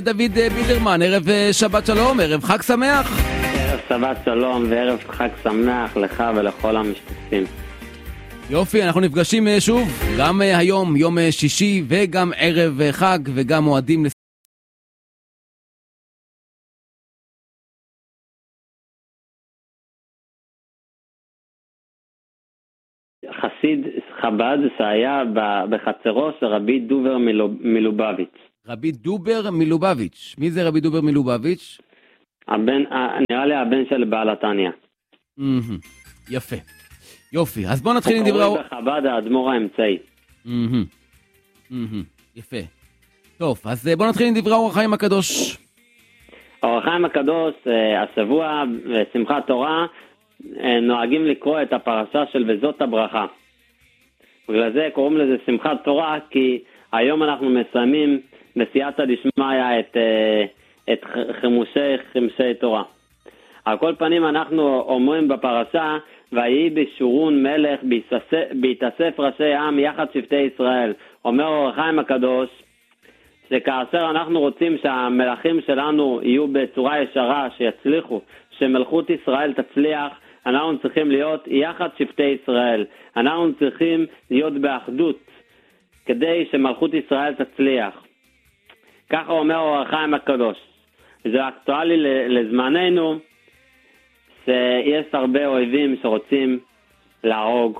דוד בידרמן, ערב שבת שלום, ערב חג שמח. ערב שבת שלום וערב חג שמח לך ולכל המשתתפים. יופי, אנחנו נפגשים שוב, גם היום, יום שישי, וגם ערב חג, וגם מועדים חסיד חב"ד שהיה בחצרו של רבי דובר מלובביץ'. רבי דובר מלובביץ'. מי זה רבי דובר מלובביץ'? נראה לי הבן של בעל התניא. יפה. יופי, אז בוא נתחיל עם דברי... הוא קורא בחב"ד האדמו"ר האמצעי. יפה. טוב, אז בוא נתחיל עם דברי אור החיים הקדוש. אור החיים הקדוש, השבוע בשמחת תורה, נוהגים לקרוא את הפרשה של וזאת הברכה. בגלל זה קוראים לזה שמחת תורה, כי היום אנחנו מסיימים בסייעתא דשמיא את חמשי תורה. על כל פנים אנחנו אומרים בפרשה, ויהי בשורון מלך בהתאסף ראשי עם יחד שבטי ישראל. אומר אור החיים הקדוש, שכאשר אנחנו רוצים שהמלכים שלנו יהיו בצורה ישרה, שיצליחו, שמלכות ישראל תצליח, אנחנו צריכים להיות יחד שבטי ישראל. אנחנו צריכים להיות באחדות, כדי שמלכות ישראל תצליח. ככה אומר אור החיים הקדוש. זה אקטואלי לזמננו, שיש הרבה אויבים שרוצים להרוג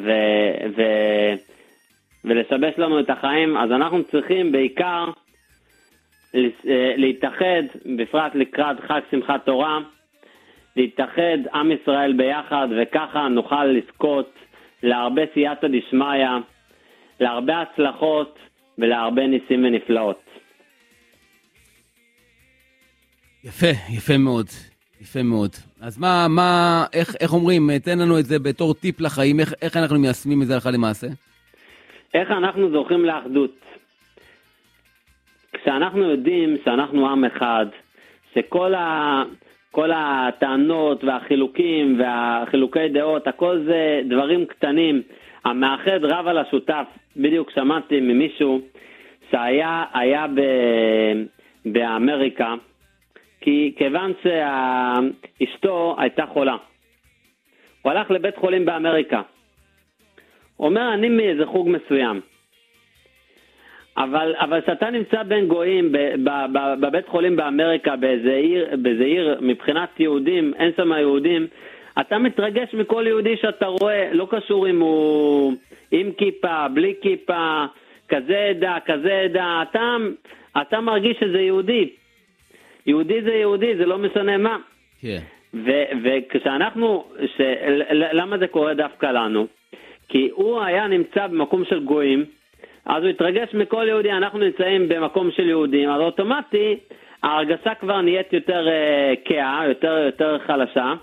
ולשבש לנו את החיים, אז אנחנו צריכים בעיקר להתאחד, בפרט לקראת חג שמחת תורה, להתאחד עם ישראל ביחד, וככה נוכל לזכות להרבה סייעתא דשמיא, להרבה הצלחות ולהרבה ניסים ונפלאות. יפה, יפה מאוד. יפה מאוד. אז איך אומרים, תן לנו את זה בתור טיפ לחיים, איך אנחנו מיישמים את זה הלכה למעשה? איך אנחנו זוכים לאחדות? כשאנחנו יודעים שאנחנו עם אחד, כל הטענות והחילוקים והחילוקי דעות, הכל זה דברים קטנים, המאחד רב על השותף. בדיוק שמעתי ממישהו שהיה באמריקה, כי כיוון שאשתו הייתה חולה. הוא הלך לבית חולים באמריקה. הוא אומר, אני מאיזה חוג מסוים. אבל שאתה נמצא בין גויים בבית חולים באמריקה, באיזה עיר, מבחינת יהודים, אין שם יהודים, אתה מתרגש מכל יהודי שאתה רואה, לא קשור אם הוא עם כיפה, בלי כיפה, כזה עדה, אתה מרגיש שזה יהודי. יהודי זה יהודי, זה לא משנה מה. כן. וכשאנחנו, למה זה קורה דווקא לנו? כי הוא היה נמצא במקום של גויים, אז הוא התרגש מכל יהודי, אנחנו נמצאים במקום של יהודים, אז אוטומטי, ההרגשה כבר נהיית יותר קאה, יותר חלשה,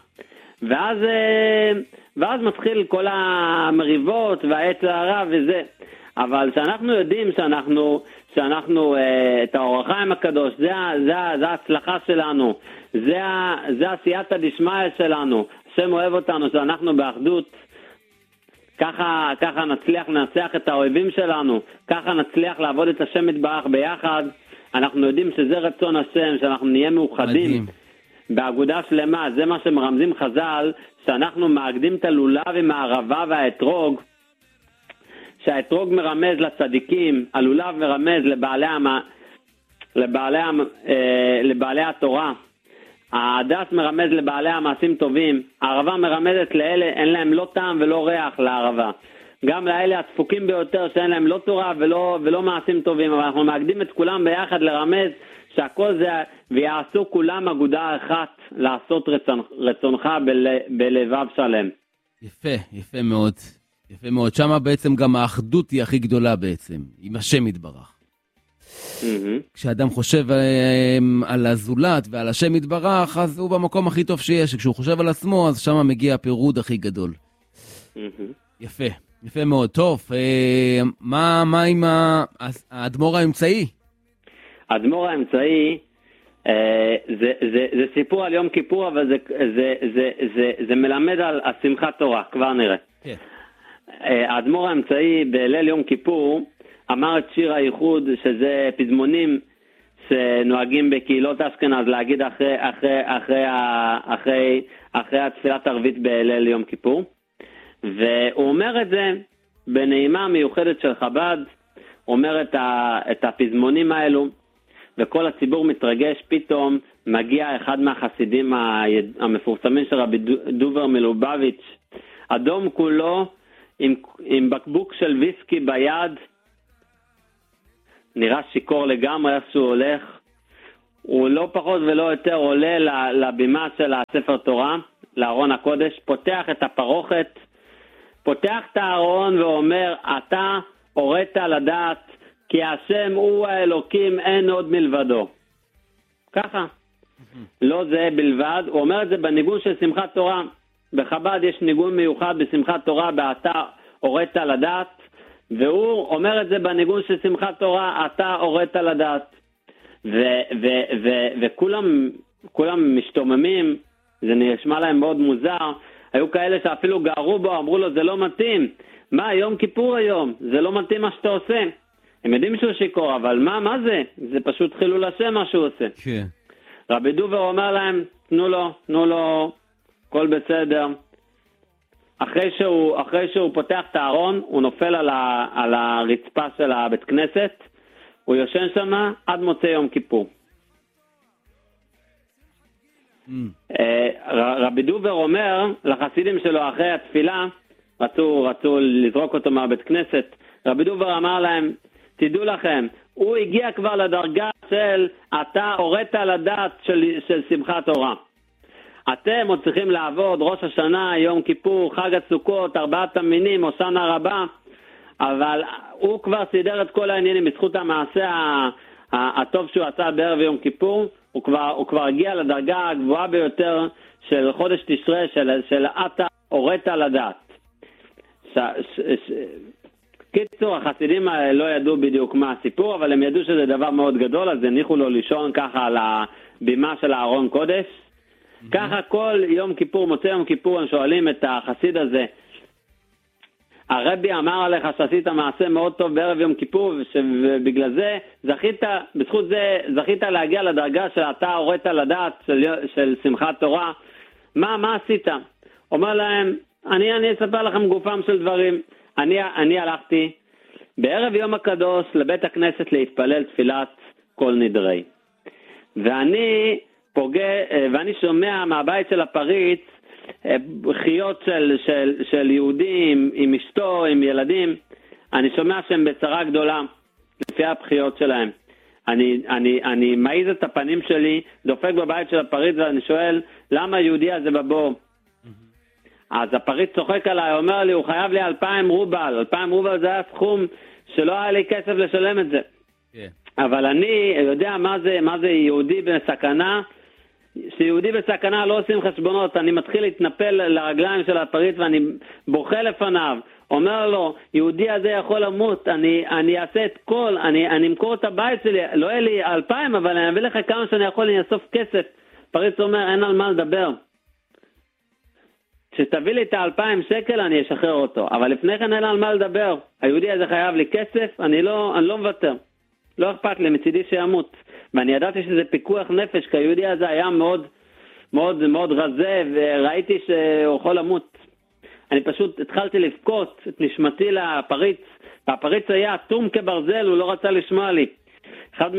ואז מתחיל כל המריבות והעץ הרע וזה. אבל שאנחנו יודעים שאנחנו את האור החיים הקדוש, זה ההצלחה שלנו, זה הסייעתא דשמיא שלנו, השם אוהב אותנו, שאנחנו באחדות, ככה נצליח לנצח את האויבים שלנו, ככה נצליח לעבוד את השם יתברך ביחד. אנחנו יודעים שזה רצון השם, שאנחנו נהיה מאוחדים מדהים. באגודה שלמה, זה מה שמרמזים חז"ל, שאנחנו מאגדים את הלולב עם הערבה והאתרוג, שהאתרוג מרמז לצדיקים, הלולב מרמז לבעלי התורה, ההדס מרמז לבעלי המעשים טובים, הערבה מרמזת לאלה, אין להם לא טעם ולא ריח לערבה. גם לאלה הדפוקים ביותר שאין להם לא תורה ולא מעשים טובים, אבל אנחנו מאגדים את כולם ביחד לרמז שהכל זה, ויעשו כולם אגודה אחת לעשות רצונך בלבב שלם. יפה מאוד. יפה מאוד. שמה בעצם גם האחדות היא הכי גדולה בעצם, עם השם יתברך. כשאדם חושב על הזולת ועל השם יתברך, אז הוא במקום הכי טוב שיש. כשהוא חושב על עצמו, אז שמה מגיע הפירוד הכי גדול. יפה מאוד. טוב, מה עם האדמו"ר האמצעי? האדמו"ר האמצעי, זה סיפור על יום כיפור, אבל זה מלמד על שמחת תורה, כבר נראה. כן. האדמו"ר האמצעי בליל יום כיפור אמר את שיר הייחוד, שזה פזמונים שנוהגים בקהילות אשכנז להגיד אחרי התפילת ערבית בליל יום כיפור. והוא אומר את זה בנעימה מיוחדת של חב"ד, אומר את הפזמונים האלו, וכל הציבור מתרגש. פתאום מגיע אחד מהחסידים המפורסמים של רבי דובר מלובביץ', אדום כולו, עם בקבוק של ויסקי ביד, נראה שיקור לגמרי איך שהוא הולך. הוא לא פחות ולא יותר עולה לבימה של הספר תורה, לארון הקודש, פותח את הפרוכת, פותח את הארון ואומר, אתה הורית לדעת כי השם הוא האלוקים, אין עוד מלבדו. ככה. לא זה בלבד, הוא אומר את זה בניגון של שמחת תורה. בחב"ד יש ניגון מיוחד בשמחת תורה, באתה הורית לדעת, והוא אומר את זה בניגון של שמחת תורה, אתה הורית לדעת. וכולם משתוממים, זה נשמע להם מאוד מוזר. היו כאלה שאפילו גערו בו, אמרו לו, זה לא מתאים. מה, יום כיפור היום? זה לא מתאים מה שאתה עושה. הם יודעים שהוא שיקור, אבל מה זה? זה פשוט חילול השם מה שהוא עושה. כן. רבי דובר אומר להם, תנו לו, הכל בסדר. אחרי שהוא פותח את הארון, הוא נופל על הרצפה של הבית כנסת, הוא יושן שם עד מוצא יום כיפור. רבי דובר אומר לחסידים שלו אחרי התפילה, רצו לזרוק אותו מהבית כנסת, רבי דובר אמר להם, תדעו לכם, הוא הגיע כבר לדרגה של אתה הורית לדעת של שמחת תורה. אתם עוד צריכים לעבוד ראש השנה, יום כיפור, חג הסוכות, 4 המינים, הושענא רבה, אבל הוא כבר סידר את כל העניינים בזכות המעשה הטוב שהוא עשה בערב יום כיפור. הוא כבר הגיע לדרגה הגבוהה ביותר של חודש תשרי, של אתה הורית לדעת. קיצור, החסידים לא ידעו בדיוק מה הסיפור, אבל הם ידעו שזה דבר מאוד גדול, אז הניחו לו לישון ככה על הבימה של הארון קודש. ככה כל יום כיפור, מוצא יום כיפור, הם שואלים את החסיד הזה, הרבי אמר עליך שעשית מעשה מאוד טוב בערב יום כיפור, ובגלל זה בזכות זה זכית להגיע לדרגה שאתה הורית לדעת של שמחת תורה. מה עשית? אומר להם, אני אספר לכם גופם של דברים. אני הלכתי בערב יום הקדוש לבית הכנסת להתפלל תפילת כל נדרי. ואני שומע מהבית של הפריץ חיות של יהודים עם אשתו, עם ילדים. אני שומע שהם בצרה גדולה לפי הבחיות שלהם. אני מעיז את הפנים שלי, דופק בבית של הפריץ ואני שואל, למה היהודי הזה בבור? אז הפריץ צוחק עליי, אומר לי, הוא חייב לי 2,000 רובל. 2,000 רובל זה היה סכום שלא היה לי כסף לשלם את זה. אבל אני יודע מה זה יהודי בסכנה. שיהודי בסכנה לא עושים חשבונות. אני מתחיל להתנפל לרגליים של הפריץ ואני בוכה לפניו. אומר לו, יהודי הזה יכול למות, אני אעשה את כל, אני אמכור את הבית שלי, לא יהיה לי 2,000, אבל אני אביא לך כמה שאני יכול, אני אאסוף כסף. פריץ אומר, אין על מה לדבר. כשתביא לי את 2,000 שקל אני אשחרר אותו, אבל לפני כן אין על מה לדבר. היהודי הזה חייב לי כסף, אני לא מוותר. לא אכפת לי, מצידי שימות. ואני ידעתי שזה פיקוח נפש, כי היהודי הזה היה מאוד מאוד מאוד רזה, וראיתי שהוא יכול למות. אני פשוט התחלתי לבכות את נשמתי לפריץ, והפריץ היה אטום כברזל, הוא לא רצה לשמוע לי. אחד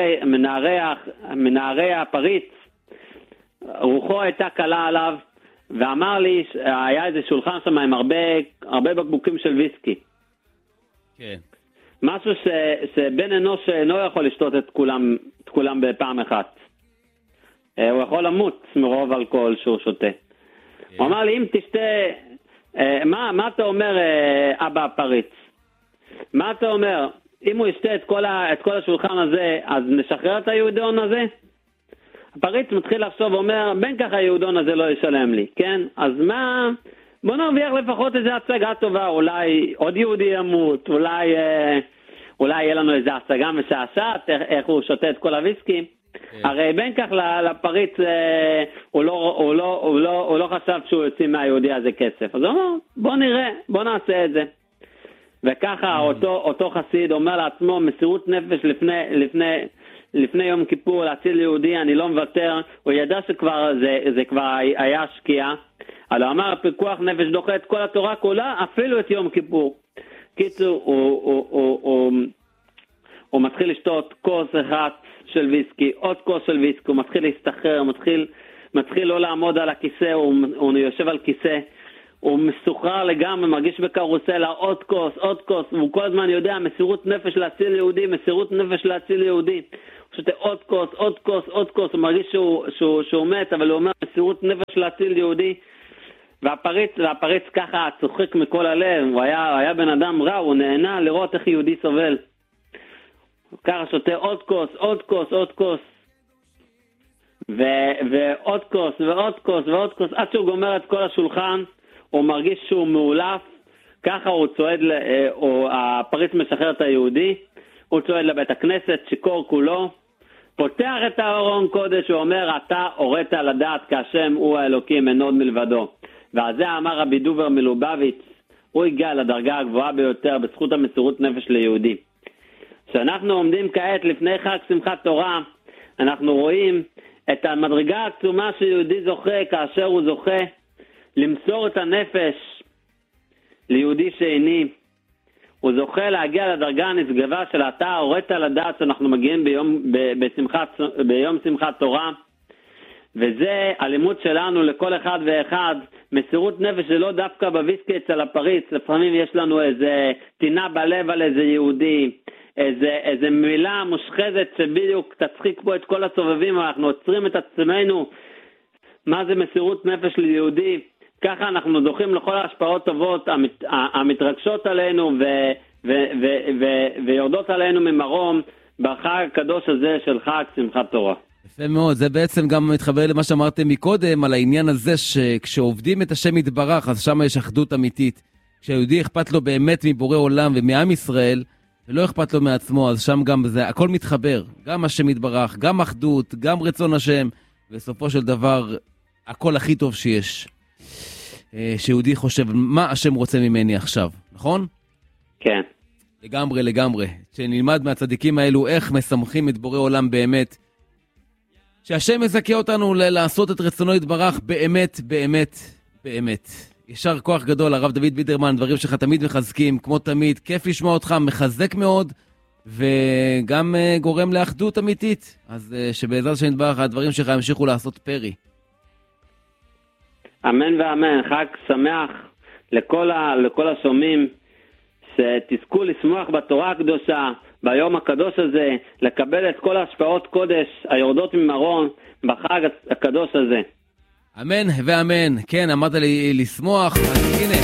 מנערי הפריץ, רוחו הייתה קלה עליו, ואמר לי, היה איזה שולחן שם עם הרבה בקבוקים של ויסקי. כן. משהו שבן אנוש אינו יכול לשתות את כולם בפעם אחת. הוא יכול למות מרוב אלכוהול שהוא שותה. הוא אמר לי, אם תשתה, מה אתה אומר, אבא הפריץ? מה אתה אומר? אם הוא ישתה את כל השולחן הזה, אז נשחרר את היהודון הזה? הפריץ מתחיל לחשוב ואומר, בין ככה היהודון הזה לא ישלם לי, כן? אז מה? בוא נרוויח לפחות איזו הצגה טובה, אולי עוד יהודי ימות, אולי יהיה לנו איזו הצגה משעשעת, איך הוא שותה את כל הוויסקי. הרי בין כך לפריץ, הוא לא חשב שהוא יוציא מהיהודי הזה כסף. אז הוא אומר, בוא נראה, בוא נעשה את זה. וככה אותו חסיד אומר לעצמו, מסירות נפש לפני יום כיפור להציל יהודי, אני לא מוותר. הוא ידע שכבר זה כבר היה שקיעה. אבל הוא אמר, פיקוח נפש דוחה את כל התורה כולה, אפילו את יום כיפור. קיצור, הוא מתחיל לשתות כוס אחד של ויסקי, עוד כוס של ויסקי, הוא מתחיל להסתחרר, מתחיל לא לעמוד על הכיסא, הוא יושב על כיסא, הוא מסוחרר לגמרי, מרגיש בקרוסלה, עוד כוס, והוא כל הזמן יודע, מסירות נפש להציל יהודי, מסירות נפש להציל יהודי. הוא שותה עוד כוס, הוא מרגיש שהוא מת, אבל הוא אומר, מסירות נפש להציל יהודי. והפריץ ככה צוחק מכל הלב, הוא היה בן אדם רע, הוא נהנה לראות איך יהודי סובל. ככה שותה עוד כוס, ועוד כוס, עד שהוא גומר את כל השולחן, הוא מרגיש שהוא מעולף, ככה הוא צועד, הפריץ משחרר את היהודי, הוא צועד לבית הכנסת, שיקור כולו, פותח את הארון קודש, הוא אומר, אתה הורית לדעת כהשם הוא האלוקים, אין עוד מלבדו. ועל זה אמר רבי דובר מלובביץ', הוא הגיע לדרגה הגבוהה ביותר בזכות המסירות נפש ליהודי. כשאנחנו עומדים כעת לפני חג שמחת תורה, אנחנו רואים את המדרגה העצומה שיהודי זוכה, כאשר הוא זוכה למסור את הנפש ליהודי שני. הוא זוכה להגיע לדרגה הנשגבה של אתה הורית לדעת שאנחנו מגיעים ביום שמחת תורה, וזה הלימוד שלנו לכל אחד ואחד. מסירות נפש זה לא דווקא בוויסקי אצל הפריץ, לפעמים יש לנו איזה טינה בלב על איזה יהודי, איזה מילה מושחזת שבדיוק תצחיק פה את כל הסובבים, אנחנו עוצרים את עצמנו, מה זה מסירות נפש ליהודי? ככה אנחנו זוכים לכל ההשפעות טובות המתרגשות עלינו ויורדות עלינו ממרום בחג הקדוש הזה של חג שמחת תורה. יפה מאוד, זה בעצם גם מתחבר למה שאמרתם מקודם, על העניין הזה שכשעובדים את השם יתברך, אז שם יש אחדות אמיתית. כשהיהודי אכפת לו באמת מבורא עולם ומעם ישראל, ולא אכפת לו מעצמו, אז שם גם זה, הכל מתחבר. גם השם יתברך, גם אחדות, גם רצון השם, בסופו של דבר, הכל הכי טוב שיש. שיהודי חושב, מה השם רוצה ממני עכשיו, נכון? כן. לגמרי. שנלמד מהצדיקים האלו איך משמחים את בורא עולם באמת, שהשם מזכה אותנו לעשות את רצונו יתברך באמת. ישר כוח גדול, הרב דוד בידרמן, דברים שלך תמיד מחזקים, כמו תמיד, כיף לשמוע אותך, מחזק מאוד, וגם גורם לאחדות אמיתית. אז שבעזרת השם יתברך, הדברים שלך ימשיכו לעשות פרי. אמן ואמן, חג שמח לכל השומעים, שתזכו לשמוח בתורה הקדושה, ביום הקדוש הזה, לקבל את כל ההשפעות קודש היורדות ממרום בחג הקדוש הזה. אמן ואמן. כן, אמרת לי לשמוח, אז הנה.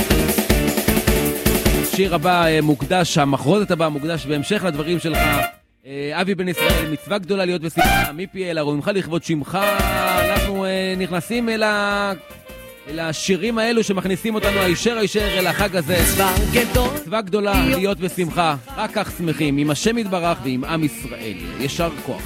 שיר הבא מוקדש, המחרוזת הבא מוקדש בהמשך לדברים שלך. אבי בן ישראל, מצווה גדולה להיות בשמחה, מפי אל הראוימך לכבוד שמך. אנחנו נכנסים אל השירים האלו שמכניסים אותנו הישר אל החג הזה. מצווה גדולה להיות בשמחה, רק כך שמחים, עם השם יתברך ועם עם ישראל. ישר כוח.